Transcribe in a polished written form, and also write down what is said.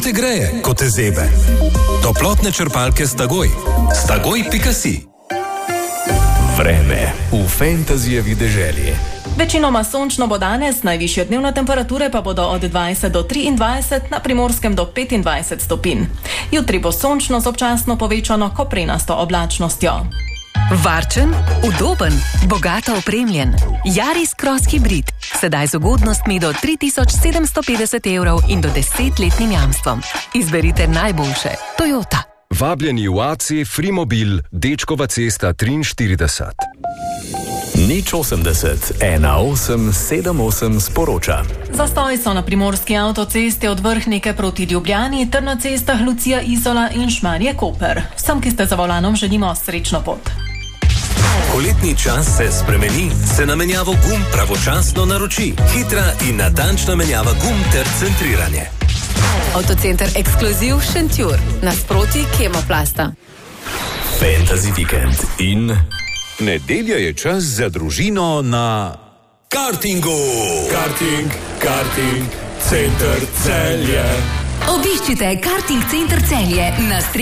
te greje, ko te zebe. Toplotne črpalke Stagoj. Stagoj.si. Vreme v Fantasyjevi deželi. Večinoma sončno bo danes, najvišje dnevne temperature pa bodo od 20 do 23, na Primorskem do 25 stopinj. Jutri bo sončno z občasno povečano koprenasto oblačnostjo. Varčen, udoben, bogato opremljen. Yaris Cross Hybrid. Sedaj z ugodnostmi do 3750 evrov in do 10-letnim jamstvom. Izberite najboljše. Toyota. Vabljeni v AC Frimobil, Dečkova cesta 43. Nič 80 18 78 sporoča. Zastoj so na primorski avtocesti od Vrhnike proti Ljubljani ter na cestah Lucija Izola in Šmarje Koper. Vsem, ki ste za volanom, želimo srečno pot. Ko letni čas se spremeni, se na menjavo gum pravočasno naroči. Hitra in natančna menjava gum ter centriranje. Avtocenter Ekskluziv Šentjur, nasproti Kemoplasta. Fantasy vikend in nedelja je čas za družino na kartingu. Karting, center Celje. Obiščite Karting Center Celje na